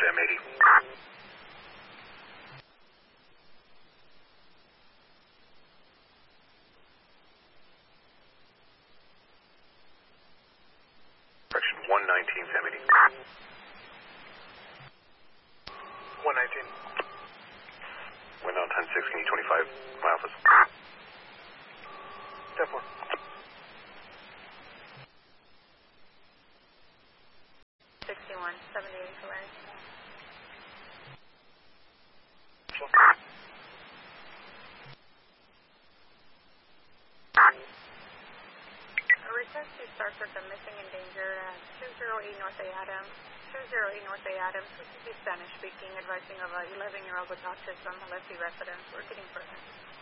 Sam 80. Correction, 119 Sam 80. 119. Wind on 10-6, can you 25 my office? 10-4. 6178, Hilary. A request to start with the missing and danger 208 North A. Adams. 208 North A. Adams, this is Spanish speaking, advising of a 11-year-old with autism, Alessi residence. We're getting further.